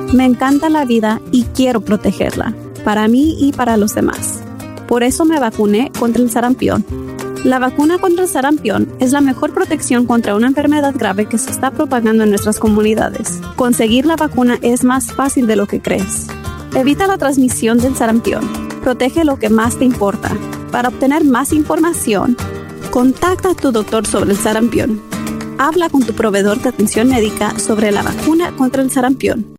Me encanta la vida y quiero protegerla, para mí y para los demás. Por eso me vacuné contra el sarampión. La vacuna contra el sarampión es la mejor protección contra una enfermedad grave que se está propagando en nuestras comunidades. Conseguir la vacuna es más fácil de lo que crees. Evita la transmisión del sarampión. Protege lo que más te importa. Para obtener más información, contacta a tu doctor sobre el sarampión. Habla con tu proveedor de atención médica sobre la vacuna contra el sarampión.